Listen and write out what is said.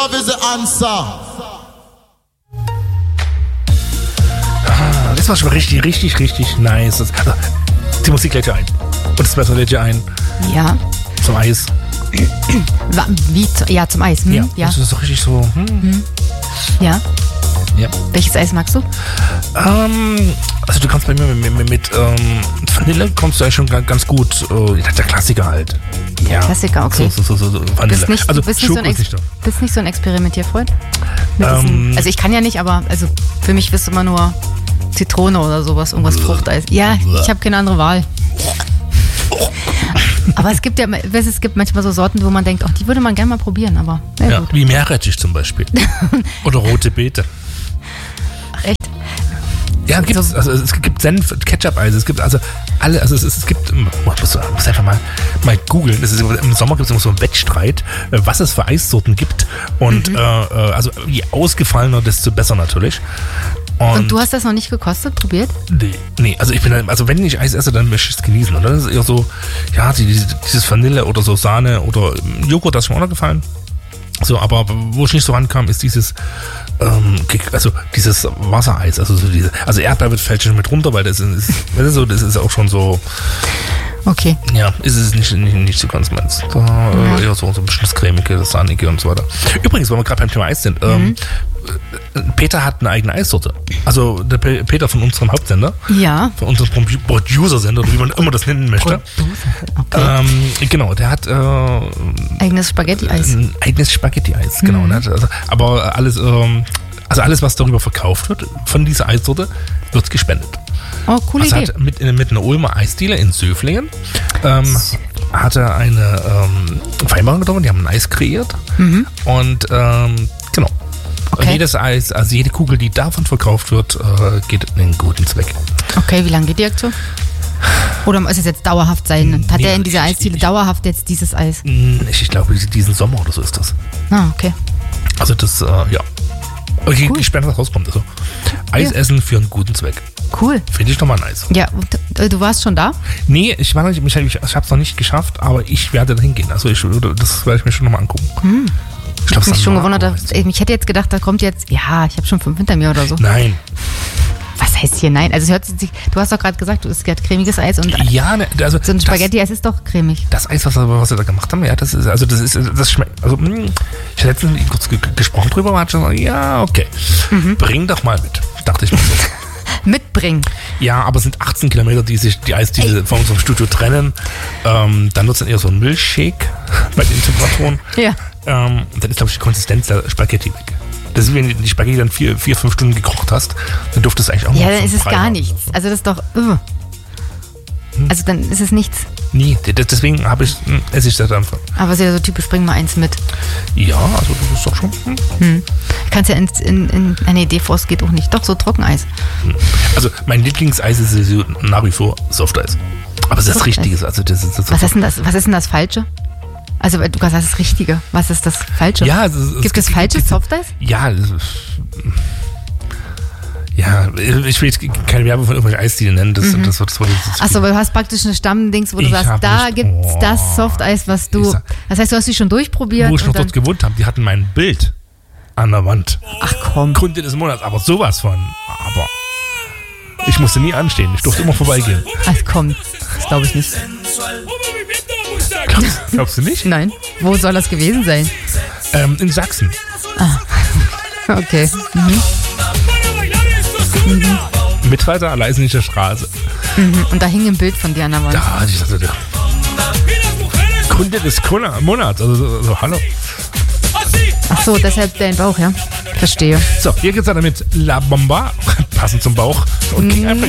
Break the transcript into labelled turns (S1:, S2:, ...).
S1: Love is the answer.
S2: Das war schon richtig, richtig, richtig nice. Die Musik lädt ja ein. Und das Wetter lädt ja ein.
S3: Ja.
S2: Zum Eis.
S3: Wie? Ja, zum Eis. Ja.
S2: Das ist doch richtig so.
S3: Ja.
S2: Ja.
S3: Welches Eis magst du?
S2: Also du kannst bei mir mit Vanille kommst du eigentlich schon ganz gut. Der Klassiker halt. Ja.
S3: Klassiker, okay.
S2: So Vanille.
S3: Du bist nicht so ein Experimentierfreund? Also ich kann ja nicht, aber also für mich bist du immer nur Zitrone oder sowas, irgendwas Fruchteis. Ja, ich habe keine andere Wahl. Aber es gibt manchmal so Sorten, wo man denkt, die würde man gerne mal probieren, aber
S2: ja,
S3: gut.
S2: Wie Meerrettich zum Beispiel. Oder rote Beete.
S3: Ach, echt?
S2: Ja, gibt's, also es gibt Senf, Ketchup-Eis, es gibt also alle, also es gibt, muss einfach mal googeln. Im Sommer gibt es immer so einen Wettstreit, was es für Eissorten gibt und also je ausgefallener, desto besser natürlich.
S3: Und du hast das noch nicht gekostet, probiert?
S2: Nee, also wenn ich Eis esse, dann möchte ich es genießen. Und das ist eher so, ja, dieses Vanille oder so Sahne oder Joghurt, das ist mir auch noch gefallen. So, aber wo ich nicht so rankam, ist dieses Wassereis, also Erdbeer fällt schon mit runter, weil das ist auch schon so.
S3: Okay.
S2: Ja, ist es nicht so ganz meins. Eher so ein bisschen das cremige, das sahnige und so weiter. Übrigens, weil wir gerade beim Thema Eis sind, Peter hat eine eigene Eissorte. Also der Peter von unserem Hauptsender.
S3: Ja.
S2: Von unserem Producer-Sender, oder wie man immer das nennen möchte.
S3: Okay.
S2: Genau, der hat
S3: eigenes Spaghetti-Eis.
S2: Ein eigenes Spaghetti-Eis, genau. Aber alles, was darüber verkauft wird, von dieser Eissorte, wird gespendet.
S3: Oh, coole Idee.
S2: Hat mit einer Ulmer Eisdiele in Söflingen hat er eine Vereinbarung getroffen, die haben ein Eis kreiert und genau. Okay. Und jedes Eis, also jede Kugel, die davon verkauft wird, geht in einen guten Zweck.
S3: Okay, wie lange geht die Aktion? Oder muss es jetzt dauerhaft sein? Hat er in dieser Eisdiele dauerhaft jetzt dieses Eis?
S2: Ich glaube, diesen Sommer oder so ist das.
S3: Ah, okay.
S2: Also das, ja. Okay, cool. Ich spende, was rauskommt. Also Eis essen für einen guten Zweck.
S3: Cool.
S2: Finde ich nochmal nice.
S3: Ja, und du warst schon da?
S2: Nee, ich habe es noch nicht geschafft, aber ich werde da hingehen. Also das werde ich mir schon nochmal angucken.
S3: Ich habe mich schon gewundert. Ich hätte jetzt gedacht, da kommt jetzt, ja, ich habe schon 5 hinter mir oder so.
S2: Nein.
S3: Was heißt hier nein? Also du hast doch gerade gesagt, du isst gerade cremiges Eis und
S2: ja, also
S3: so ein Spaghetti-Eis ist doch cremig.
S2: Das Eis, was wir da gemacht haben, ja, das schmeckt. Also ich hatte letztens kurz gesprochen drüber, war schon, ja, okay. Bring doch mal mit, dachte ich mir so.
S3: Mitbringen.
S2: Ja, aber es sind 18 Kilometer, die sich die Eisdiele von unserem Studio trennen. Dann wird es dann eher so ein Milchshake bei den Temperaturen.
S3: Ja.
S2: Und dann ist, glaube ich, die Konsistenz der Spaghetti weg. Das ist, wenn du die Spaghetti dann 4-5 Stunden gekocht hast, dann dürfte es eigentlich auch
S3: mal. Ja, dann ist es gar nichts. Also das ist doch. Also dann ist es nichts.
S2: Nee, deswegen esse ich das einfach.
S3: Aber es ist ja so typisch, bring mal eins mit.
S2: Ja, also das ist doch schon.
S3: Kannst ja in eine Idee vor, es geht auch nicht. Doch, so Trockeneis.
S2: Also mein Lieblingseis ist nach wie vor Softeis. Aber es ist das Richtige. Also das ist
S3: was ist denn das Falsche? Also du sagst das Richtige. Was ist das Falsche?
S2: Ja,
S3: gibt es falsches Softeis?
S2: Ja, ich will jetzt keine Werbung von irgendwelchen Eisdielen nennen. Das
S3: Achso, aber du hast praktisch eine Stammdings, wo du sagst, da gibt es das Softeis, was du. Das heißt, du hast die schon durchprobiert.
S2: Wo ich noch dort gewohnt habe, die hatten mein Bild an der Wand.
S3: Ach komm.
S2: Kunde des Monats, aber sowas von. Aber ich musste nie anstehen, ich durfte immer vorbeigehen.
S3: Ach komm, das glaube ich nicht.
S2: Glaubst du nicht?
S3: Nein. Wo soll das gewesen sein?
S2: In Sachsen.
S3: Ah. Okay.
S2: Mittweiter, Leisnicher Straße.
S3: Und da hing ein Bild von dir an der Wand.
S2: Ja, ich dachte, Kunde des Monats. Also hallo.
S3: Ach so, deshalb dein Bauch, ja? Verstehe.
S2: So, hier geht's dann mit La Bomba, passend zum Bauch. Und ging einfach